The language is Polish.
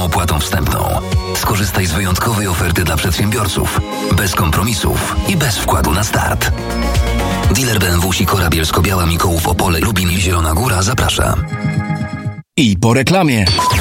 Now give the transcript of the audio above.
zerową opłatą wstępną. Skorzystaj z wyjątkowej oferty dla przedsiębiorców. Bez kompromisów i bez wkładu na start. Dealer BMW Sikora Bielsko-Biała, Mikołów, Opole, Lubin i Zielona Góra zaprasza. I po reklamie.